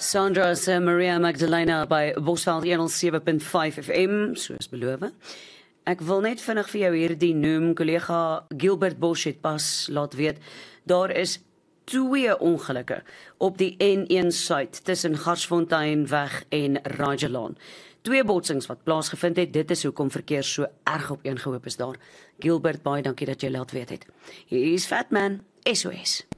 Sandra se Maria Magdalena by Bosveld 107.5 FM, soos beloof. Ek wil net vinnig vir jou hierdie noem, kollega Gilbert Bosch het pas laat weet, daar is 2 ongelukke op die N1 Suid tussen Garsfonteinweg en Rajalaan. 2 botsings wat plaasgevind het, dit is hoekom verkeer so erg opeengehoop is daar. Gilbert, baie dankie dat jy laat weet het. Hier is Fatman, SOS.